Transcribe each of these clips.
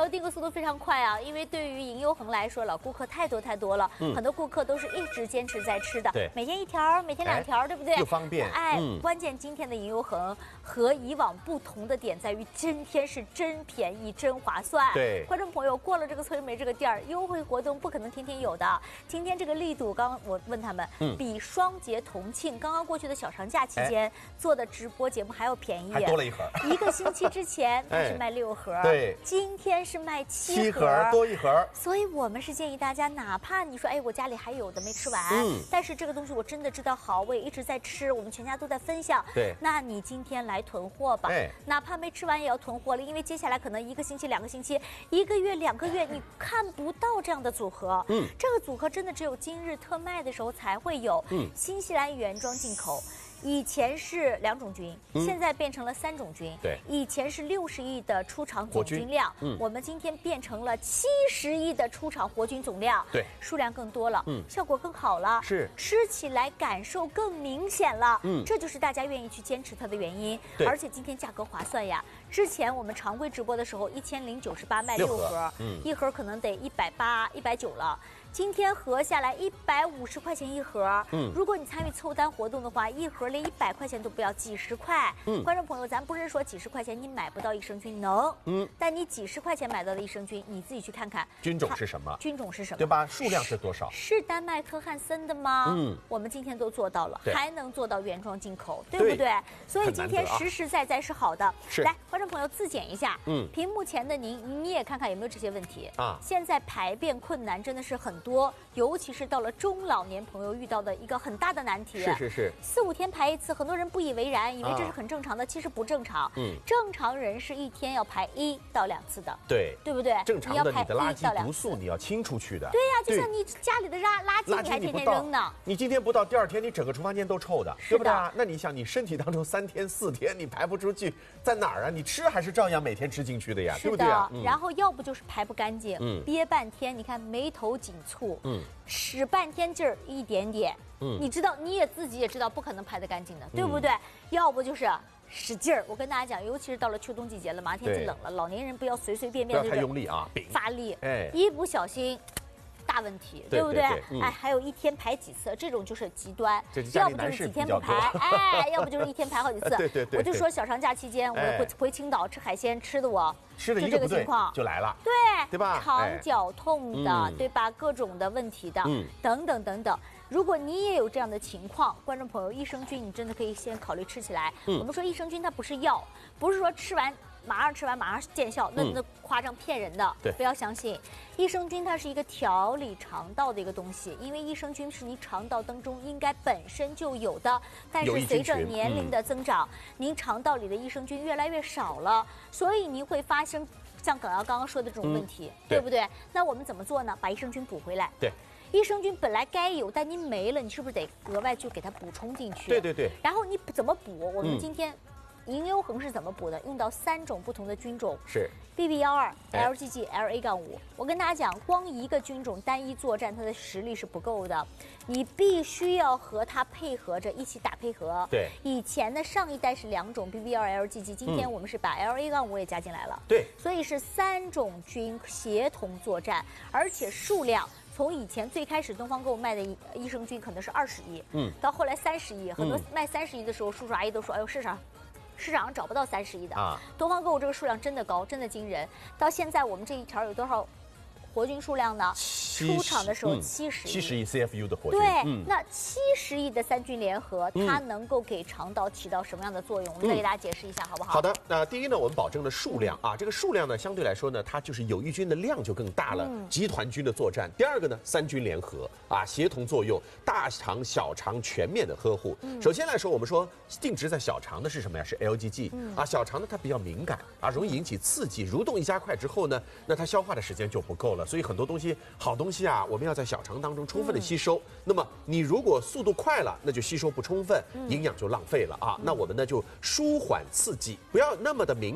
友订购速度非常快啊，因为对于银优恒来说，老顾客太多了，很多顾客都是一直坚持在吃的， 对， 每天1条，每天2条，对不对？ 又方便。 关键今天的银优恒和以往不同的点在于，今天是真便宜、真划算。 对， 观众朋友过了这个催眉这个店儿，优惠活动不可能天天有的。今天这个力度，刚刚我问他们，比双节同庆刚刚过去的小长假期间做的直播节目还要便宜， 还多了1盒。 1个星期之前它是卖6盒， 对， 今天是卖7盒， 多1盒。 所以我们是建议大家，哪怕你说，哎，我家里还有的没吃完，但是这个东西我真的知道好，我也一直在吃，我们全家都在分享。 对， 那你今天来囤货吧，哪怕没吃完也要囤货了，因为接下来可能1个星期、2个星期、1个月、2个月，你看不到这样的组合。这个组合真的只有今日特卖的时候才会有。新西兰原装进口。以前是2种菌，现在变成了3种菌。 对， 以前是60亿的出厂总菌量，我们今天变成了70亿的出厂活菌总量。 对， 数量更多了，效果更好了， 是吃起来感受更明显了。这就是大家愿意去坚持它的原因。而且今天价格划算呀。之前我们常规直播的时候，1098卖6盒，1盒可能得180、190了。今天合下来150块钱1盒，如果你参与凑单活动的话，1盒连100块钱都不要，几十块。观众朋友，咱不是说几十块钱你买不到益生菌，能，但你几十块钱买到的益生菌，你自己去看看菌种是什么？ 菌种是什么？ 对吧？数量是多少？ 是丹麦科汉森的吗？我们今天都做到了，还能做到原装进口，对不对？所以今天实实在在是好的。来，观众朋友自检一下，屏幕前的你也看看有没有这些问题啊？现在排便困难真的是很多，尤其是到了中老年朋友遇到的一个很大的难题。是，4、5天排一次，很多人不以为然，以为这是很正常的，其实不正常。正常人是1天要排1到2次的，对不对？ 正常的，你的垃圾毒素你要清出去的。 对呀，就像你家里的垃圾，你还天天扔呢。 你今天不到，第2天你整个厨房间都臭的，对不对啊？那你想，你身体当中3天4天你排不出去，在哪儿啊？你吃还是照样每天吃进去的呀，对不对啊？ 然后要不就是排不干净，憋半天，你看眉头紧蹙，使半天劲儿一点点，你知道，你自己也知道不可能排得干净的，对不对？要不就是使劲儿。我跟大家讲，尤其是到了秋冬季节了嘛，天气冷了，老年人不要随随便便不要太用力啊， 发力，一不小心。大问题，对不对？哎，还有1天排几次，这种就是极端。要不就是几天不排，哎，要不就是1天排好几次。 对。 我就说小长假期间，我回青岛吃海鲜，吃的我吃的就这个情况就来了， 对吧？ 肠绞痛的，对吧？各种的问题的，等等。如果你也有这样的情况，观众朋友，益生菌你真的可以先考虑吃起来。我们说益生菌它不是药，不是说马上吃完马上见效，那夸张骗人的，不要相信。益生菌它是一个调理肠道的一个东西，因为益生菌是你肠道当中应该本身就有的，但是随着年龄的增长，您肠道里的益生菌越来越少了，所以您会发生像耿瑶刚刚说的这种问题，对不对？那我们怎么做呢？把益生菌补回来。对。益生菌本来该有，但你没了，你是不是得额外去给它补充进去？对。然后你怎么补？我们今天银优恒是怎么补的？用到3种不同的菌种，是 BB12、LGG、LA-5。我跟大家讲，光一个菌种单一作战，它的实力是不够的，你必须要和它配合着一起打配合。对，以前的上一代是2种 BB12、LGG， 今天我们是把 LA-5也加进来了。对，所以是3种菌协同作战，而且数量。从以前最开始东方购卖的益生菌可能是20亿，到后来30亿，很多卖30亿的时候，叔叔阿姨都说，哎呦，市场上找不到30亿的啊。东方购这个数量真的高，真的惊人。到现在我们这一条有多少活菌数量呢？出厂的时候70亿 CFU 的活菌。 对，那70亿的3菌联合，它能够给肠道起到什么样的作用？我们再给大家解释一下，好不好？ 好的，那第一呢，我们保证了数量啊，这个数量呢，相对来说呢，它就是有益菌的量就更大了，集团菌的作战。第二个呢，3菌联合啊，协同作用，大肠、小肠全面的呵护。首先来说，我们说定植在小肠的是什么呀？是 LGG 啊，小肠呢它比较敏感啊，容易引起刺激，蠕动一加快之后呢，那它消化的时间就不够了，所以很多东西好东西啊，我们要在小肠当中充分的吸收。那么你如果速度快了，那就吸收不充分，营养就浪费了啊。那我们呢就舒缓刺激，不要那么的敏感，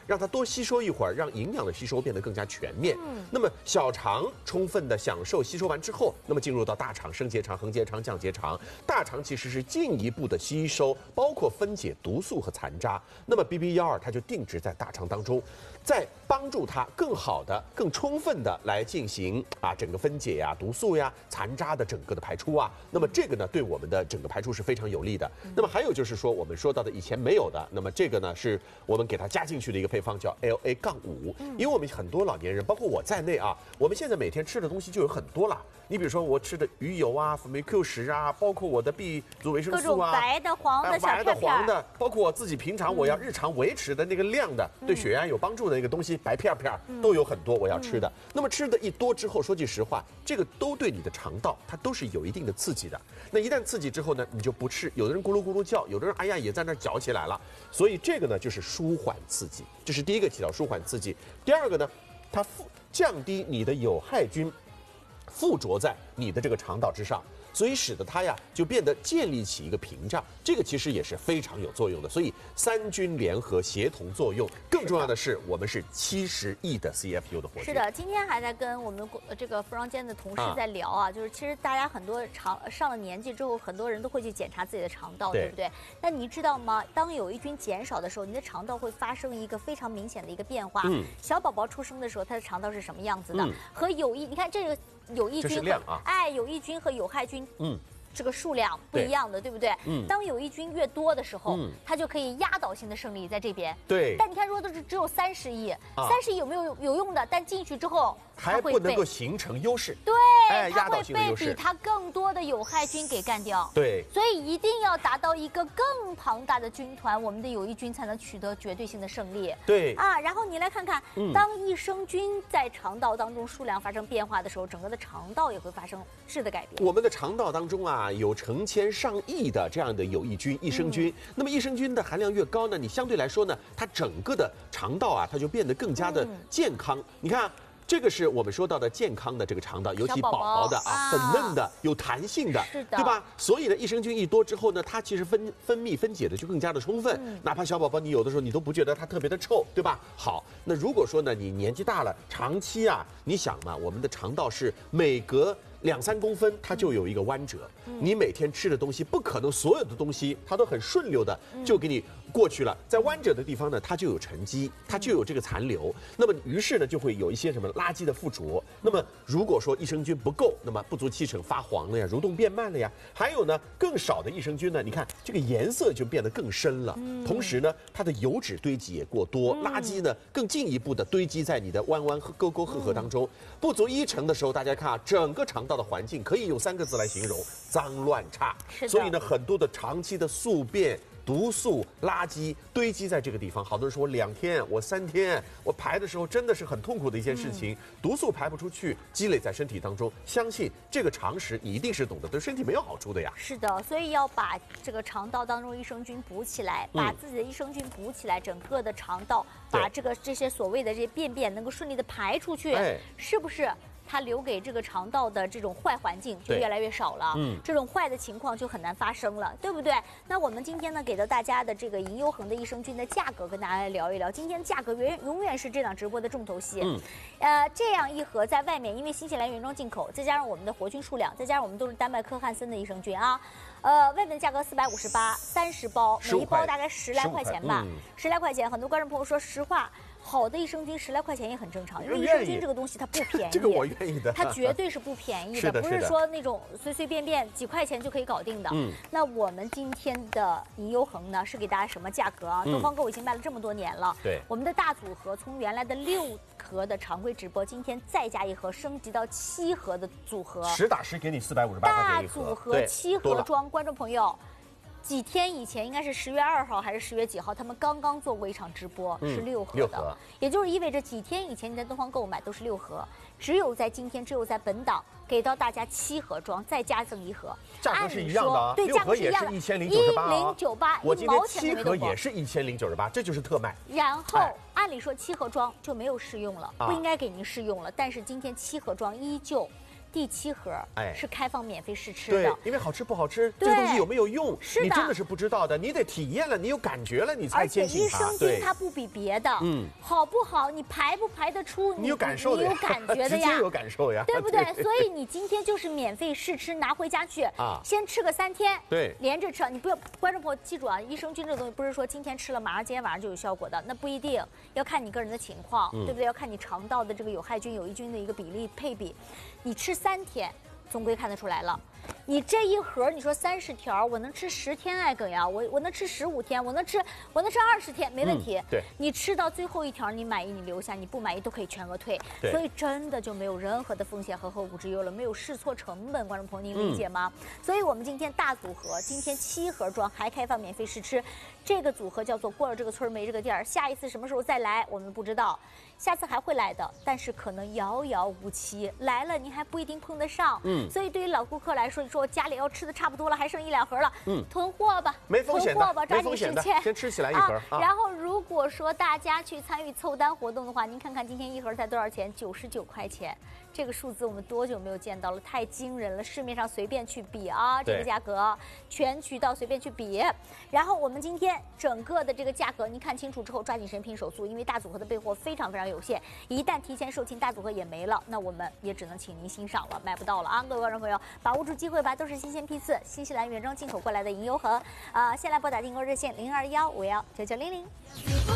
让它多吸收一会儿，让营养的吸收变得更加全面。那么小肠充分的享受吸收完之后，那么进入到大肠、升结肠、横结肠、降结肠。大肠其实是进一步的吸收，包括分解毒素和残渣。那么 BB12它就定植在大肠当中，在帮助它更好的、更充分的来进行整个分解呀、毒素呀、残渣的整个的排出啊。那么这个呢，对我们的整个排出是非常有利的。那么还有就是说，我们说到的以前没有的，那么这个呢是我们给它加进去的一个配方，叫 LA-5。因为我们很多老年人，包括我在内啊，我们现在每天吃的东西就有很多了。你比如说我吃的鱼油啊、辅酶 Q10啊，包括我的 B 族维生素啊， 各种白的、黄的、 白的、黄的，包括我自己平常我要日常维持的那个量的，对血压有帮助的那个东西，白片都有很多我要吃的。那么吃的一多之后，说句实话，这个都对你的肠道它都是有一定的刺激的。那一旦刺激之后呢，你就不吃，有的人咕噜咕噜叫，有的人哎呀也在那嚼起来了。所以这个呢就是舒缓刺激，这是第一个起到舒缓刺激。第二个呢，它降低你的有害菌附着在你的这个肠道之上，所以使得它呀就变得建立起一个屏障，这个其实也是非常有作用的。所以三菌联合协同作用，更重要的是我们是70亿的 CFU 的活菌。 是的，今天还在跟我们这个服装间的同事在聊啊，就是其实大家很多上了年纪之后，很多人都会去检查自己的肠道，对不对？那你知道吗？当有益菌减少的时候，你的肠道会发生一个非常明显的一个变化。小宝宝出生的时候，他的肠道是什么样子的？和你看这个。有益菌有益菌和有害菌，这个数量不一样的，对不对？当有益菌越多的时候，它就可以压倒性的胜利在这边。 对。 但你看，如果都是只有30亿，30亿有没有用的？但进去之后， 还不能够形成优势。 对， 它会被比它更多的有害菌给干掉。 对。 所以一定要达到一个更庞大的军团，我们的有益菌才能取得绝对性的胜利。 对。 然后你来看看，当益生菌在肠道当中数量发生变化的时候，整个的肠道也会发生质的改变。 我们的肠道当中有成千上亿的这样的有益菌、益生菌。那么益生菌的含量越高呢，你相对来说呢，它整个的肠道它就变得更加的健康。你看。这个是我们说到的健康的这个肠道，尤其宝宝的粉嫩的、有弹性的， 是的， 对吧？所以呢，益生菌一多之后呢，它其实分泌分解的就更加的充分。哪怕小宝宝，你有的时候你都不觉得它特别的臭，对吧？好，那如果说呢，你年纪大了，长期你想嘛，我们的肠道是每隔2、3公分它就有一个弯折，你每天吃的东西不可能所有的东西它都很顺溜的就给你过去了，在弯折的地方呢，它就有沉积，它就有这个残留，那么于是呢就会有一些什么垃圾的附着。那么如果说益生菌不够，那么不足7成发黄了呀，蠕动变慢了呀。还有呢，更少的益生菌呢，你看这个颜色就变得更深了，同时呢，它的油脂堆积也过多，垃圾呢更进一步的堆积在你的弯弯沟沟壑壑当中。不足1成的时候，大家看整个肠道的环境可以用3个字来形容：脏乱差。所以呢，很多的长期的宿便、毒素、垃圾堆积在这个地方。好多人说我2天、我3天，我排的时候真的是很痛苦的一件事情。毒素排不出去，积累在身体当中，相信这个常识你一定是懂得，对身体没有好处的呀。 是的，所以要把这个肠道当中益生菌补起来，把自己的益生菌补起来，整个的肠道把这些所谓的这些便便能够顺利的排出去，是不是？它留给这个肠道的这种坏环境就越来越少了，这种坏的情况就很难发生了，对不对？那我们今天呢，给到大家的这个银优恒的益生菌的价格，跟大家来聊一聊。今天价格永远是这档直播的重头戏。这样一盒在外面，因为新西兰原装进口，再加上我们的活菌数量，再加上我们都是丹麦科汉森的益生菌外面的价格458，30包，每一包大概10来块钱吧，10来块钱。很多观众朋友说实话。好的益生菌10来块钱也很正常，因为益生菌这个东西它不便宜， 这个我愿意的， 它绝对是不便宜的，不是说那种随随便便几块钱就可以搞定的。那我们今天的银优恒呢，是给大家什么价格啊？东方购已经卖了这么多年了， 对， 我们的大组合从原来的6盒的常规直播，今天再加1盒，升级到7盒的组合 ，10打10给你458块钱一盒， 大组合7盒装，观众朋友。几天以前，应该是10月2号还是10月几号，他们刚刚做过一场直播，是6盒的，也就是意味着几天以前你在东方购买都是6盒，只有在今天，只有在本档给到大家7盒装，再加赠1盒， 价格是一样的， 对，价格是一样的 ，1098，我今天7盒也是1098，这就是特卖。 然后按理说7盒装就没有试用了，不应该给您试用了，但是今天7盒装依旧。 第7盒，是开放免费试吃的。 对， 因为好吃不好吃，这个东西有没有用，你真的是不知道的，你得体验了，你有感觉了，你才坚信它。 而且益生菌它不比别的，好不好，你排不排得出， 你有感受的， 你有感觉的呀， 直接有感受呀， 对不对？所以你今天就是免费试吃，拿回家去啊，先吃个3天， 对， 连着吃。你不要，观众朋友记住啊，益生菌这个东西不是说今天吃了马上今天晚上就有效果的，那不一定，要看你个人的情况，对不对？要看你肠道的这个有害菌有益菌的一个比例配比，你吃3天。总归看得出来了，你这一盒，你说30条，我能吃10天艾梗呀，我能吃15天，我能吃20天，没问题。 对， 你吃到最后1条，你满意你留下，你不满意都可以全额退。所以真的就没有任何的风险和后顾之忧了，没有试错成本，观众朋友您理解吗？所以我们今天大组合，今天7盒装还开放免费试吃，这个组合叫做过了这个村没这个店儿，下一次什么时候再来我们不知道。下次还会来的，但是可能遥遥无期，来了您还不一定碰得上。所以对于老顾客来说，你说我家里要吃的差不多了，还剩1、2盒了，囤货吧， 没风险的， 囤货吧，抓紧时间， 先吃起来1盒。 然后如果说大家去参与凑单活动的话，您看看今天1盒才多少钱？99块钱。这个数字我们多久没有见到了？太惊人了！市面上随便去比啊，这个价格，全渠道随便去比。然后我们今天整个的这个价格，您看清楚之后抓紧时间拼手速，因为大组合的备货非常非常有限，一旦提前售罄，大组合也没了，那我们也只能请您欣赏了，买不到了啊！各位观众朋友，把握住机会吧，都是新鲜批次，新西兰原装进口过来的银油盒。先来拨打订购热线0215199900。